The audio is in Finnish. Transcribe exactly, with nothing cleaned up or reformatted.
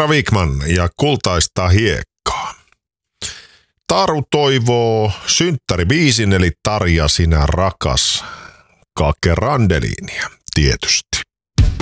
Eera Wikman ja Kultaista hiekkaa. Taru toivoo synttäribiisin eli Tarja sinä rakas Kake Randeliinia tietysti.